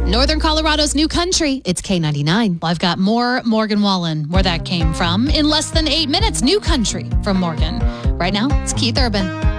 Northern Colorado's new country. It's K99. Well, I've got more Morgan Wallen, where that came from. In less than 8 minutes, new country from Morgan. Right now, it's Keith Urban.